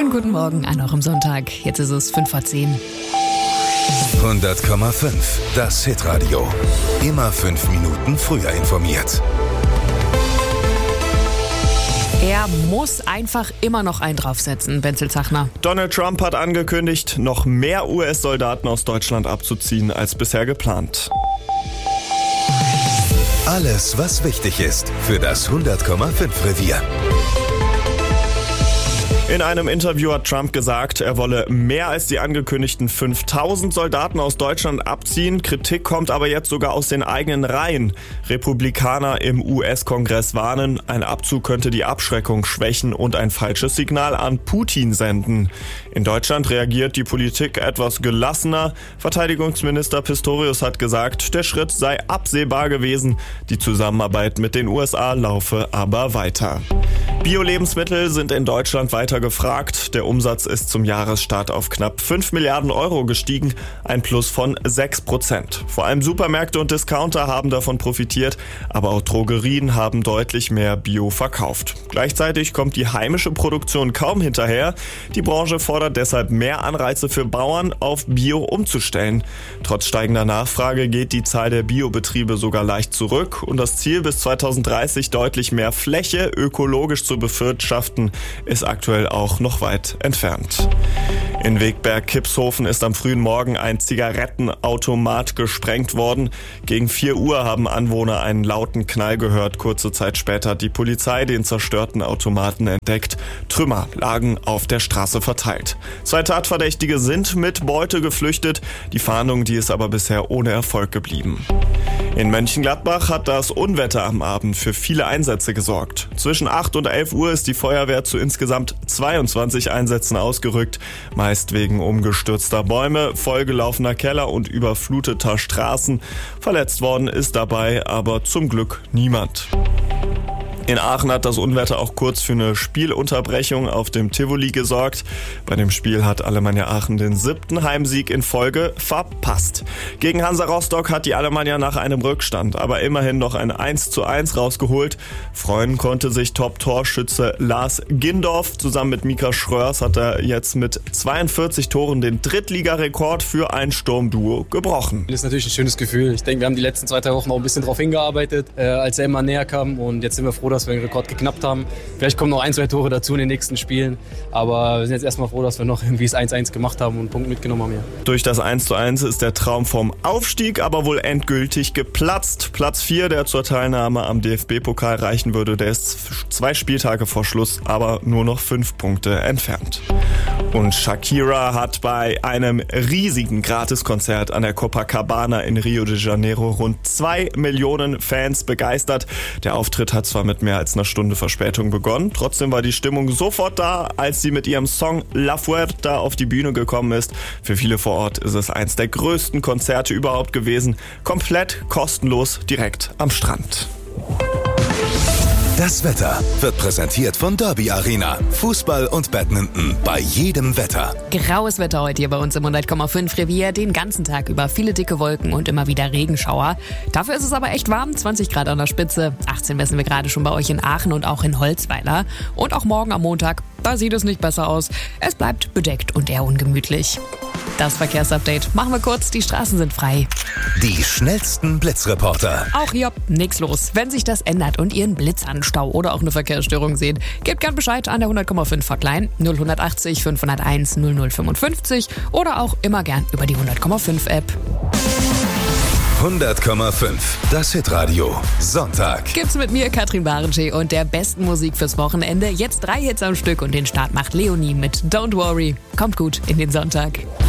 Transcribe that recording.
Schönen guten Morgen an eurem Sonntag. Jetzt ist es 5:10. 100,5. Das Hitradio. Immer 5 Minuten früher informiert. Er muss einfach immer noch einen draufsetzen, Wenzel Zachner. Donald Trump hat angekündigt, noch mehr US-Soldaten aus Deutschland abzuziehen als bisher geplant. Alles, was wichtig ist für das 100,5-Revier. In einem Interview hat Trump gesagt, er wolle mehr als die angekündigten 5000 Soldaten aus Deutschland abziehen. Kritik kommt aber jetzt sogar aus den eigenen Reihen. Republikaner im US-Kongress warnen, ein Abzug könnte die Abschreckung schwächen und ein falsches Signal an Putin senden. In Deutschland reagiert die Politik etwas gelassener. Verteidigungsminister Pistorius hat gesagt, der Schritt sei absehbar gewesen. Die Zusammenarbeit mit den USA laufe aber weiter. Bio-Lebensmittel sind in Deutschland weiter gefragt. Der Umsatz ist zum Jahresstart auf knapp 5 Milliarden Euro gestiegen, ein Plus von 6%. Vor allem Supermärkte und Discounter haben davon profitiert, aber auch Drogerien haben deutlich mehr Bio verkauft. Gleichzeitig kommt die heimische Produktion kaum hinterher. Die Branche fordert deshalb mehr Anreize für Bauern, auf Bio umzustellen. Trotz steigender Nachfrage geht die Zahl der Biobetriebe sogar leicht zurück und das Ziel, bis 2030 deutlich mehr Fläche ökologisch zu bewirtschaften, ist aktuell auch noch weit entfernt. In Wegberg-Kipshofen ist am frühen Morgen ein Zigarettenautomat gesprengt worden. Gegen 4 Uhr haben Anwohner einen lauten Knall gehört. Kurze Zeit später hat die Polizei den zerstörten Automaten entdeckt. Trümmer lagen auf der Straße verteilt. 2 Tatverdächtige sind mit Beute geflüchtet. Die Fahndung, die ist aber bisher ohne Erfolg geblieben. In Mönchengladbach hat das Unwetter am Abend für viele Einsätze gesorgt. Zwischen 8 und 11 Uhr ist die Feuerwehr zu insgesamt 22 Einsätzen ausgerückt, meist wegen umgestürzter Bäume, vollgelaufener Keller und überfluteter Straßen. Verletzt worden ist dabei aber zum Glück niemand. In Aachen hat das Unwetter auch kurz für eine Spielunterbrechung auf dem Tivoli gesorgt. Bei dem Spiel hat Alemannia Aachen den 7. Heimsieg in Folge verpasst. Gegen Hansa Rostock hat die Alemannia nach einem Rückstand aber immerhin noch ein 1:1 rausgeholt. Freuen konnte sich Top-Torschütze Lars Gindorf. Zusammen mit Mika Schröers hat er jetzt mit 42 Toren den Drittligarekord für ein Sturmduo gebrochen. Das ist natürlich ein schönes Gefühl. Ich denke, wir haben die letzten 2-3 Wochen auch ein bisschen drauf hingearbeitet, als er immer näher kam, und jetzt sind wir froh, dass wir den Rekord geknappt haben. Vielleicht kommen noch 1-2 Tore dazu in den nächsten Spielen, aber wir sind jetzt erstmal froh, dass wir noch irgendwie das 1-1 gemacht haben und einen Punkt mitgenommen haben hier. Durch das 1:1 ist der Traum vom Aufstieg aber wohl endgültig geplatzt. Platz 4, der zur Teilnahme am DFB-Pokal reichen würde, der ist 2 Spieltage vor Schluss, aber nur noch 5 Punkte entfernt. Und Shakira hat bei einem riesigen Gratiskonzert an der Copacabana in Rio de Janeiro rund 2 Millionen Fans begeistert. Der Auftritt hat zwar mit mehr als einer Stunde Verspätung begonnen, trotzdem war die Stimmung sofort da, als sie mit ihrem Song La Fuerta auf die Bühne gekommen ist. Für viele vor Ort ist es eins der größten Konzerte überhaupt gewesen, komplett kostenlos direkt am Strand. Das Wetter wird präsentiert von Derby Arena. Fußball und Badminton bei jedem Wetter. Graues Wetter heute hier bei uns im 100,5 Revier. Den ganzen Tag über viele dicke Wolken und immer wieder Regenschauer. Dafür ist es aber echt warm, 20 Grad an der Spitze. 18 messen wir gerade schon bei euch in Aachen und auch in Holzweiler. Und auch morgen am Montag, da sieht es nicht besser aus. Es bleibt bedeckt und eher ungemütlich. Das Verkehrsupdate machen wir kurz, die Straßen sind frei. Die schnellsten Blitzreporter. Auch hier nichts los. Wenn sich das ändert und ihr einen Blitzanstau oder auch eine Verkehrsstörung seht, gebt gern Bescheid an der 100,5 Hotline 0180 501 0055 oder auch immer gern über die 100,5 App. 100,5. Das Hitradio. Sonntag. Gibt's mit mir, Katrin Barensche, und der besten Musik fürs Wochenende. Jetzt 3 Hits am Stück und den Start macht Leonie mit Don't Worry. Kommt gut in den Sonntag.